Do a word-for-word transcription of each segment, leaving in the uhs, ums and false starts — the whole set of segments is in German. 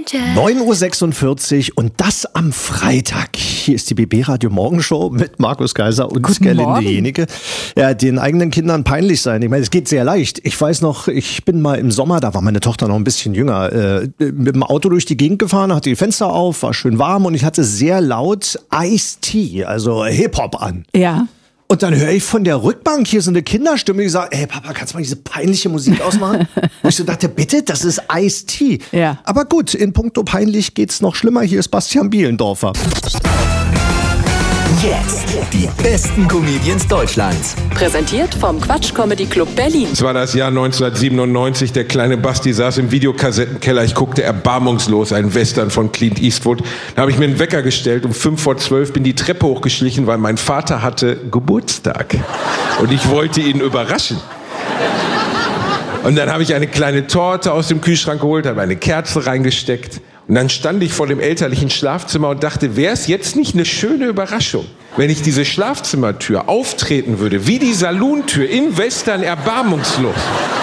neun Uhr sechsundvierzig und das am Freitag. Hier ist die B B-Radio Morgenshow mit Markus Kaiser und Gerlinde Jenike. Ja, den eigenen Kindern peinlich sein. Ich meine, es geht sehr leicht. Ich weiß noch, ich bin mal im Sommer, da war meine Tochter noch ein bisschen jünger, äh, mit dem Auto durch die Gegend gefahren, hatte die Fenster auf, war schön warm und ich hatte sehr laut Ice-T, also Hip-Hop an. Ja. Und dann höre ich von der Rückbank hier so eine Kinderstimme, die sagt, ey Papa, kannst du mal diese peinliche Musik ausmachen? Und ich so dachte, bitte, das ist Ice-T. Ja. Aber gut, in puncto peinlich geht's noch schlimmer. Hier ist Bastian Bielendorfer. Jetzt die besten Comedians Deutschlands. Präsentiert vom Quatsch Comedy Club Berlin. Es war das Jahr neunzehnhundertsiebenundneunzig, der kleine Basti saß im Videokassettenkeller. Ich guckte erbarmungslos einen Western von Clint Eastwood. Da habe ich mir einen Wecker gestellt, um fünf vor zwölf bin die Treppe hochgeschlichen, weil mein Vater hatte Geburtstag. Und ich wollte ihn überraschen. Und dann habe ich eine kleine Torte aus dem Kühlschrank geholt, habe eine Kerze reingesteckt. Und dann stand ich vor dem elterlichen Schlafzimmer und dachte, wäre es jetzt nicht eine schöne Überraschung, wenn ich diese Schlafzimmertür auftreten würde, wie die Saluntür in Western erbarmungslos.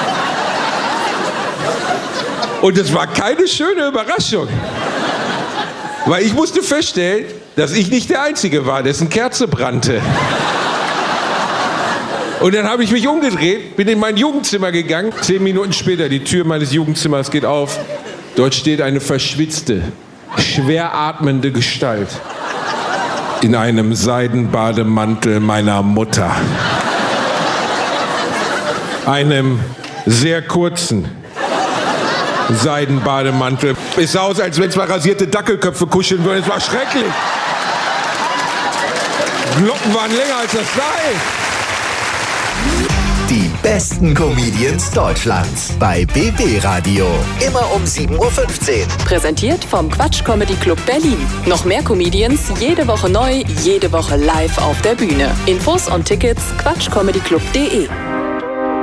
Und es war keine schöne Überraschung. Weil ich musste feststellen, dass ich nicht der Einzige war, dessen Kerze brannte. Und dann habe ich mich umgedreht, bin in mein Jugendzimmer gegangen. Zehn Minuten später, die Tür meines Jugendzimmers geht auf. Dort steht eine verschwitzte, schwer atmende Gestalt in einem Seidenbademantel meiner Mutter. Einem sehr kurzen Seidenbademantel. Es sah aus, als wenn zwei rasierte Dackelköpfe kuscheln würden. Es war schrecklich. Glocken waren länger als das Seil. Die besten Comedians Deutschlands bei B B-Radio. Immer um sieben Uhr fünfzehn. Präsentiert vom Quatsch Comedy Club Berlin. Noch mehr Comedians, jede Woche neu, jede Woche live auf der Bühne. Infos und Tickets quatschcomedyclub punkt de.